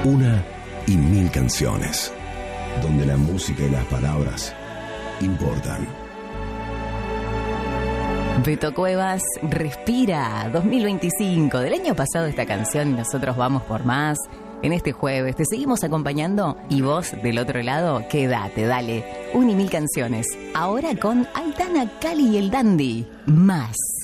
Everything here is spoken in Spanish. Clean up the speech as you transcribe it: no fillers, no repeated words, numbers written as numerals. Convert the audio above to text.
Una y mil canciones, donde la música y las palabras importan. Beto Cuevas, Respira, 2025. Del año pasado esta canción y nosotros vamos por más. En este jueves te seguimos acompañando y vos del otro lado, quédate, dale. 1 y 1000 canciones. Ahora con Aitana, Cali y el Dandy. Más.